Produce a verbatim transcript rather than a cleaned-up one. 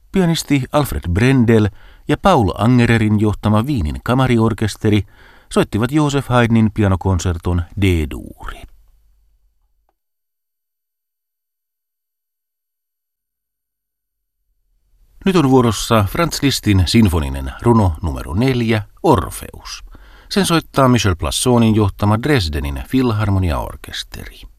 Pianisti Alfred Brendel ja Paul Angererin johtama Wienin kamariorkesteri soittivat Joseph Haydnin pianokonserton D-duuri. Nyt on vuorossa Franz Lisztin sinfoninen runo numero neljä, Orfeus. Sen soittaa Michel Plassonin johtama Dresdenin filharmoniaorkesteri.